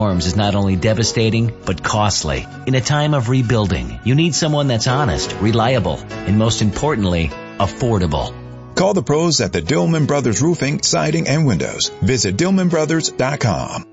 storms is not only devastating, but costly. In a time of rebuilding, you need someone that's honest, reliable, and most importantly, affordable. Call the pros at the Dillman Brothers Roofing, Siding, and Windows. Visit DillmanBrothers.com.